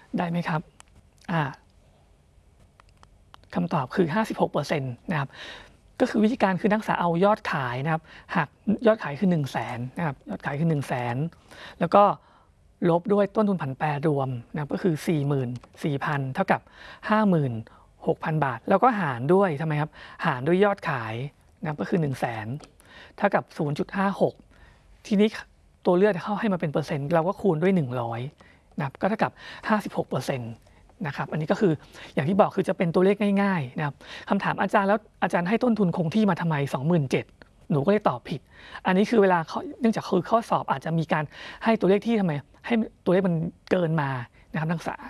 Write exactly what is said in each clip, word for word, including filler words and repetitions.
ได้ไหมครับอ่าคำตอบคือ ห้าสิบหกเปอร์เซ็นต์ นะครับก็คือวิธีการคือนักศึกษาเอายอดขายนะครับหักยอดขายคือ หนึ่งแสน นะครับยอดขายคือ หนึ่งแสน แล้วก็ลบด้วยต้นทุนผันแปรรวมนะครับก็คือ สี่หมื่นสี่พัน เท่ากับ ห้าหมื่นหกพัน บาทแล้วก็หารด้วยทำไมครับหารด้วยยอดขายนะครับก็คือ หนึ่งแสน เท่ากับ ศูนย์จุดห้าหก ทีนี้ตัวเลือกเข้าให้มาเป็นเปอร์เซ็นต์เราก็คูณด้วยหนึ่งร้อยนะครับก็เท่ากับ ห้าสิบหกเปอร์เซ็นต์ นะครับอันนี้ก็คืออย่างที่บอกคือจะเป็นตัวเลขง่ายๆนะครับคำถามอาจารย์แล้วอาจารย์ให้ต้นทุนคงที่มาทำไม สองหมื่นเจ็ดพัน หนูก็เลยตอบผิดอันนี้คือเวลาเนื่องจากคือข้อสอบอาจจะมีการให้ตัวเลขที่ทำไมให้ตัวเลขมันเกินมานะครับนักศึกษา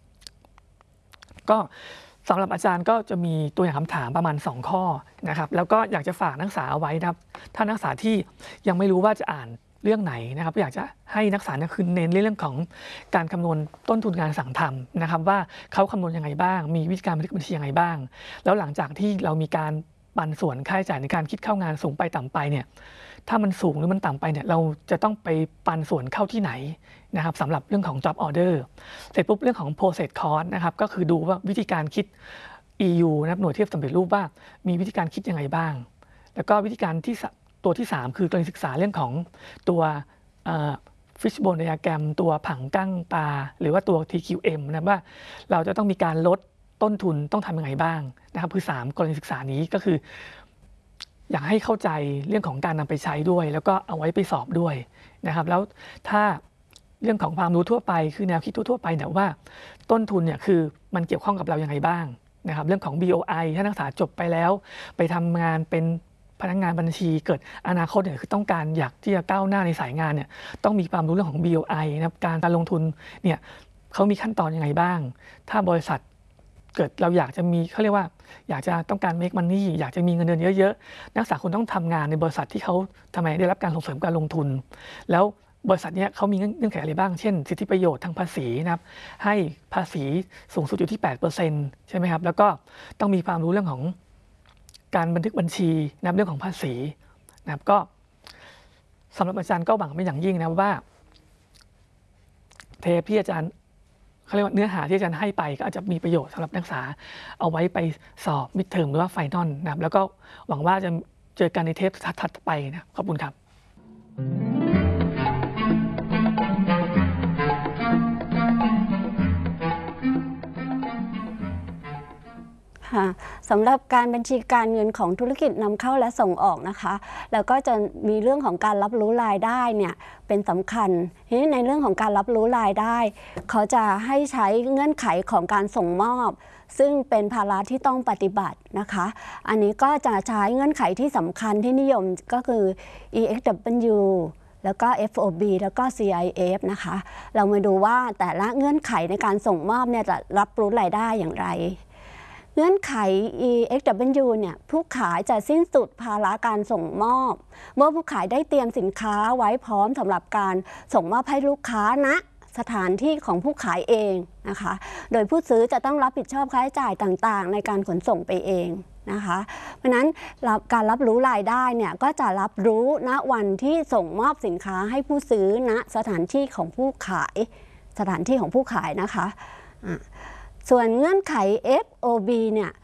ก็สำหรับอาจารย์ก็จะมีตัวอย่างคำถามประมาณสองข้อนะครับแล้วก็อยากจะฝากนักศึกษาเอาไว้นะครับถ้านักศึกษาที่ยังไม่รู้ว่าจะอ่านเรื่องไหนนะครับอยากจะให้นักศึกษาเนี่ยคือเน้นเรื่องของการคำนวณต้นทุนการสั่งทำนะครับว่าเขาคำนวณยังไงบ้างมีวิธีการบันทึกบัญชียังไงบ้างแล้วหลังจากที่เรามีการปันส่วนค่าใช้จ่ายในการคิดเข้างานสูงไปต่ำไปเนี่ยถ้ามันสูงหรือมันต่ำไปเนี่ยเราจะต้องไปปันส่วนเข้าที่ไหนนะครับสำหรับเรื่องของ job order เสร็จปุ๊บเรื่องของ process cost นะครับก็คือดูว่าวิธีการคิด อี ยู นะครับหน่วยเทียบสำเร็จรูปว่ามีวิธีการคิดยังไงบ้างแล้วก็วิธีการที่ตัวที่สามคือกรณีศึกษาเรื่องของตัว fishbone diagram ตัวผังกั้งปลาหรือว่าตัว ที คิว เอ็ม นะว่าเราจะต้องมีการลดต้นทุนต้องทำยังไงบ้างนะครับคือสามกรณีศึกษานี้ก็คืออยากให้เข้าใจเรื่องของการนำไปใช้ด้วยแล้วก็เอาไว้ไปสอบด้วยนะครับแล้วถ้าเรื่องของความรู้ทั่วไปคือแนวคิดทั่วๆไปเนี่ยว่าต้นทุนเนี่ยคือมันเกี่ยวข้องกับเรายังไงบ้างนะครับเรื่องของ บี โอ ไอ ถ้านักศึกษาจบไปแล้วไปทำงานเป็นพนักงานบัญชีเกิดอนาคตเนี่ยคือต้องการอยากที่จะก้าวหน้าในสายงานเนี่ยต้องมีความรู้เรื่องของ บี โอ ไอ นะครับการการลงทุนเนี่ยเขามีขั้นตอนยังไงบ้างถ้าบริษัทเกิดเราอยากจะมีเขาเรียกว่าอยากจะต้องการ make money อยากจะมีเงินเดือนเยอะๆนักศึกษาคุณต้องทำงานในบริษัทที่เขาทำไมได้รับการส่งเสริมการลงทุนแล้วบริษัทนี้เขามีเงื่อนไขอะไรบ้างเช่นสิทธิประโยชน์ทางภาษีนะครับให้ภาษีสูงสุดอยู่ที่ แปดเปอร์เซ็นต์ ใช่ไหมครับแล้วก็ต้องมีความรู้เรื่องของการบันทึกบัญชีนะครับเรื่องของภาษีนะครับก็สำหรับอาจารย์ก็หวังเป็นอย่างยิ่งนะว่าเทปที่อาจารย์เขาเรียกว่าเนื้อหาที่อาจารย์ให้ไปก็อาจจะมีประโยชน์สำหรับนักศึกษาเอาไว้ไปสอบมิดเทอมหรือว่าไฟนอลนะครับแล้วก็หวังว่าจะเจอกันในเทปถัดไปนะขอบคุณครับสำหรับการบัญชีการเงินของธุรกิจนำเข้าและส่งออกนะคะแล้วก็จะมีเรื่องของการรับรู้รายได้เนี่ยเป็นสำคัญทีนี้ในเรื่องของการรับรู้รายได้เขาจะให้ใช้เงื่อนไขของการส่งมอบซึ่งเป็นภาระที่ต้องปฏิบัตินะคะอันนี้ก็จะใช้เงื่อนไขที่สำคัญที่นิยมก็คือ อี เอ็กซ์ ดับเบิลยู แล้วก็ เอฟ โอ บี แล้วก็ ซี ไอ เอฟ นะคะเรามาดูว่าแต่ละเงื่อนไขในการส่งมอบเนี่ยจะรับรู้รายได้อย่างไรเงื่อนไข อี เอ็กซ์ ดับเบิลยู เนี่ยผู้ขายจะสิ้นสุดภาระการส่งมอบเมื่อผู้ขายได้เตรียมสินค้าไว้พร้อมสำหรับการส่งมอบให้ลูกค้าณสถานที่ของผู้ขายเองนะคะโดยผู้ซื้อจะต้องรับผิดชอบค่าใช้จ่ายต่างๆในการขนส่งไปเองนะคะเพราะนั้นการรับรู้รายได้เนี่ยก็จะรับรู้ณวันที่ส่งมอบสินค้าให้ผู้ซื้อณสถานที่ของผู้ขายสถานที่ของผู้ขายนะคะส่วนเงื่อนไข เอฟ โอ บี เนี่ย